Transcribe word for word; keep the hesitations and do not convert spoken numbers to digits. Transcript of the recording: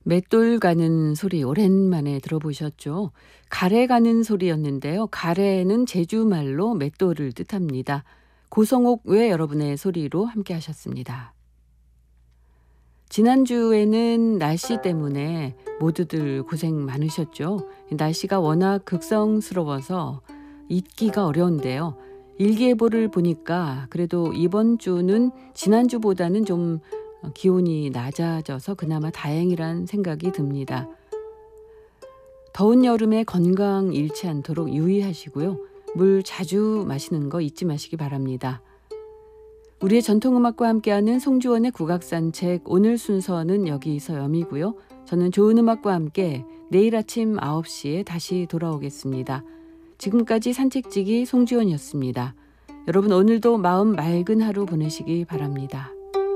맷돌 가는 소리 오랜만에 들어보셨죠? 가래 가는 소리였는데요. 가래는 제주말로 맷돌을 뜻합니다. 고성옥 외 여러분의 소리로 함께 하셨습니다. 지난주에는 날씨 때문에 모두들 고생 많으셨죠? 날씨가 워낙 극성스러워서 잊기가 어려운데요. 일기예보를 보니까 그래도 이번 주는 지난주보다는 좀 기온이 낮아져서 그나마 다행이란 생각이 듭니다. 더운 여름에 건강 잃지 않도록 유의하시고요. 물 자주 마시는 거 잊지 마시기 바랍니다. 우리의 전통음악과 함께하는 송주원의 국악산책, 오늘 순서는 여기서 여미고요. 저는 좋은 음악과 함께 내일 아침 아홉 시에 다시 돌아오겠습니다. 지금까지 산책지기 송주원이었습니다. 여러분 오늘도 마음 맑은 하루 보내시기 바랍니다.